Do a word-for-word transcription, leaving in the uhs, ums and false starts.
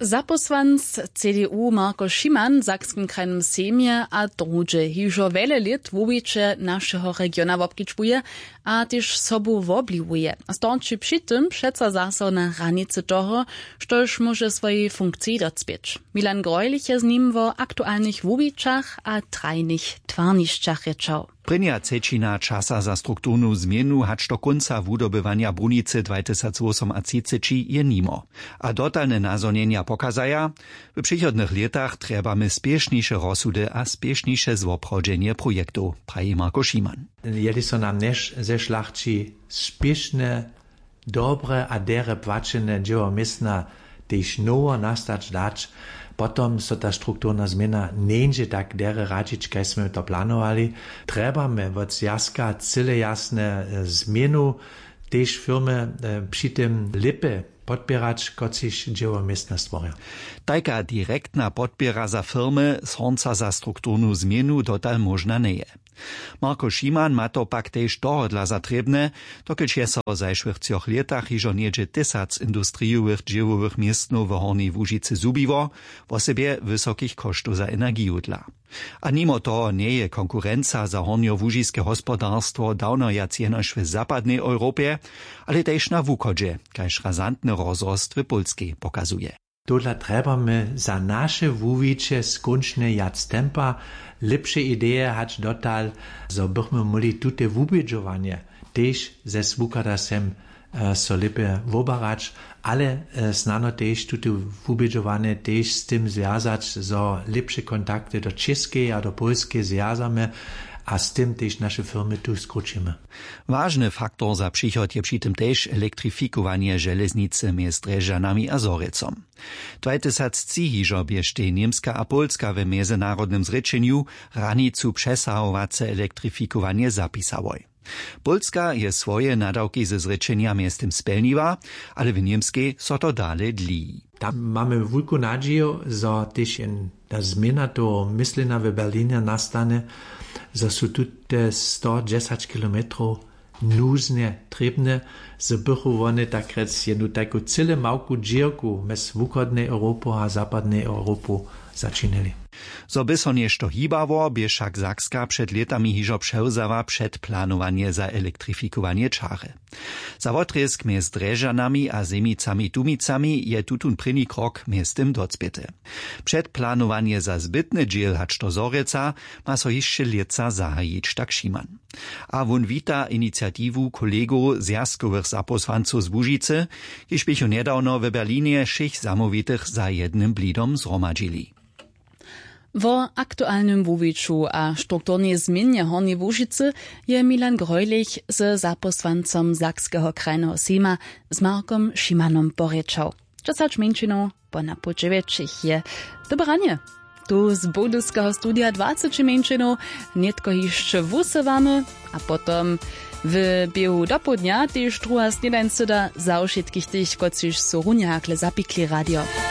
Zaposłanc C D U Marko Šiman w Sakskim krajnym Sejmie a drugie hižo wiele lat wuwicze naszego regiona wobkiczuje, a też sobu wobliwuje. Stąd przy tym przeca zasa na granicy toho, štož może swojej funkcji docpieć. Milan Greulich je z nim o aktualnych wuwiczach a trajnych twarniszczach rečał. Prynja cečina časa za strukturnu zmienu hač do konca wudobywania brunicy dwa tysiące osiem a třicet je nimo. A dotalne nazonienia pokazaja, w przychodnych latach trebamy spieszniejsze rozsudy a spieszniejsze zwoprodzenie projektu, praje Marko Šiman. Jeli so nam neš zešlachči spieszne, dobre a dere płaczene dzieło miestna, tež nowo nastać dać, potom so ta strukturna zmiana neńdzie tak dere radzić, kaj sme to planowali. Trebamy od zjazka cyle jasne zmienu, tež firmy przy tym lipy podpierać, kociś dzieło miestna stworia. Tajka direktna podpiera za firmy z honca za strukturnu zmienu dotal można nie je. Marko Šiman ma to pak tež dohodla zatrebne, dokelž je so v zajšłych cioch letach hižo niedzie tysac industrijowych dziełowych miestnów w Hornej Łužicy zubiło, w osobie wysokich kosztów za energiju dla. A nimo toho nie je konkurenca za hornjo-łužijske hospodarstwo dawno jac jenož w zapadnej Europie, ale tež na wuchodzie, kajž razantny rozrost w Polskiej pokazuje. Tudla trebamy za nasze wuwicze skunčne jac tempa, lepsze idee hać dotal, zo bychmy mogli tute wubědžovanie tež ze svukadasem uh, so lepe wobarać, ale uh, snano tež tute wubědžovanie tež z tym związać, zo lepsze kontakty do Českej a do Polskiej związamy, a z tym też nasze firmy tu skrócimy. Ważny faktor za przychod je przy tym też elektrifikowanie żeleznicy między Drežanami a Zorecom. dwa tysiące trzy hižo biešte Niemska a Polska w międzynarodnym zrečeniu ranicu przesahowace elektrifikowanie zapisałoj. Polska je swoje nadawki ze zrečenia między tym spełniła, ale w niemskiej so to dalej dli. Tam mamy wielką nadzieję, że też ta zmiana to myślenia w Berlinie nastanie, że są tutaj sto dziesięć kilometrów nuzne, trebne, że bychu one tak rec jednu taką cyle małku dzierku mes wuchodnej Europy a zapadnej Europy zaczynali. Zo by so nešto hibało, bie však Sakska przed latami hižo převzała przed planowanie za elektrifikowanie czary. Za wotriesk między Drežanami a Zemicami Tumicami je tutun prynny krok między tym docpiety. Przed planowanie za zbytny dziel hacz do Zoreca ma so jeszcze lieca zahajić, tak Šiman. A won wita inicjatiwu kolego zjazkowych zaposłanców z Łužicy, kiż bychu niedawno w Berlinie szych zamówitych za jednym blidom zromadzili. Wo aktualnym wuwiczu a strukturnej zmianie Hornej Łužicy je Milan Greulich z zaposłancom Sakskiego krajnego Sejma z Markom Šimanom porečał. Czasacz męczyną po napoczeweczych je dobranie. Tu z Budyskiego studia dwadzieścia męczyną nietko jeszcze wusywamy, a potom w biehu do południa też druga śniadańca za wszystkich tych, kociż so runjahakle zapikli radio.